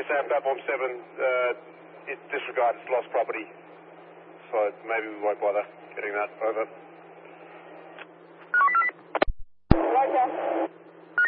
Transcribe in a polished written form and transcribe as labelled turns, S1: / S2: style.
S1: understand platform 7, disregard, it's lost property. So maybe we won't bother getting that over.